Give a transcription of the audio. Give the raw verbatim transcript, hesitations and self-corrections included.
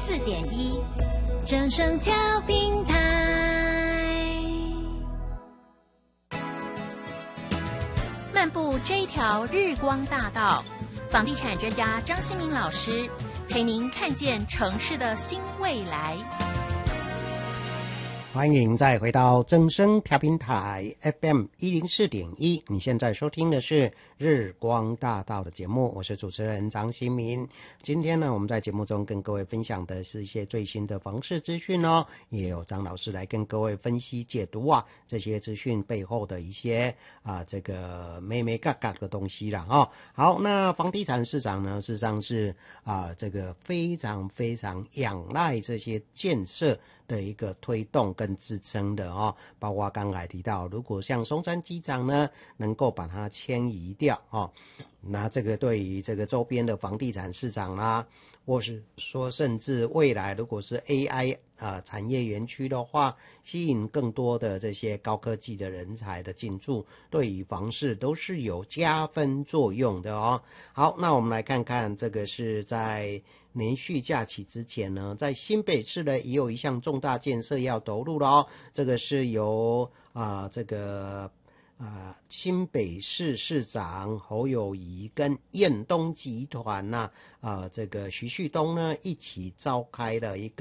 四点一，正声调频台。 漫步这一条日光大道，房地产专家张新民老师陪您看见城市的新未来。 欢迎再回到正声调频台 F M 一零四点一，你现在收听的是日光大道的节目，我是主持人张新民。今天呢，我们在节目中跟各位分享的是一些最新的房市资讯哦，也有张老师来跟各位分析解读啊这些资讯背后的一些啊这个眉眉角角的东西啦哦。好，那房地产市场呢，事实上是啊这个非常非常仰赖这些建设的一个推动跟支撑的哦，包括刚才提到，如果像松山机场呢，能够把它迁移掉哦，那这个对于这个周边的房地产市场啦，或是说甚至未来如果是 A I 啊、呃、产业园区的话，吸引更多的这些高科技的人才的进驻，对于房市都是有加分作用的哦。好，那我们来看看这个是在连续假期之前呢，在新北市呢也有一项重大建设要投入了哦。这个是由啊、呃、这个啊、呃、新北市市长侯友宜跟彦东集团呐啊、呃、这个徐旭东呢一起召开了一个